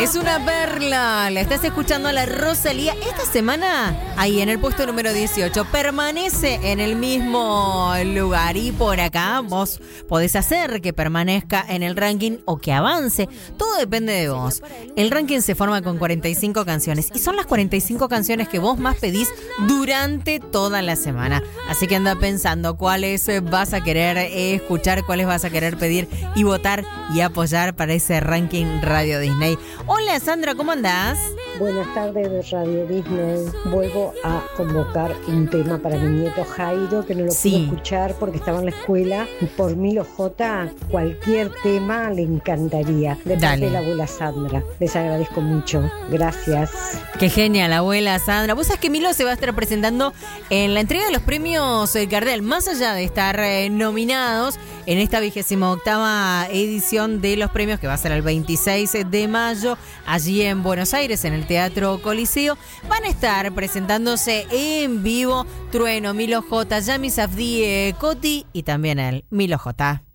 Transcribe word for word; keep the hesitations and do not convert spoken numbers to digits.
Es una perla. La estás escuchando a la Rosalía. Esta semana, ahí en el puesto número dieciocho, permanece en el mismo lugar. Y por acá vos podés hacer que permanezca en el ranking o que avance. Todo depende de vos. El ranking se forma con cuarenta y cinco canciones. Y son las cuarenta y cinco canciones que vos más pedís durante toda la semana. Así que anda pensando cuáles vas a querer escuchar, cuáles vas a querer pedir y votar y apoyar para ese ranking Radio Disney. Hola Sandra, ¿cómo andás? Buenas tardes de Radio Disney. Vuelvo a convocar un tema para mi nieto Jairo, que no lo Sí. pude escuchar porque estaba en la escuela. Y por Milo J, cualquier tema le encantaría. De parte Dale. de la abuela Sandra. Les agradezco mucho. Gracias. Qué genial, la abuela Sandra. Vos sabés que Milo se va a estar presentando en la entrega de los premios eh, Gardel, más allá de estar eh, nominados en esta vigésima octava edición de los premios, que va a ser el veintiséis de mayo, allí en Buenos Aires, en el Teatro Coliseo. Van a estar presentándose en vivo Trueno, Milo J, Yami Safdie, Coti y también el Milo J.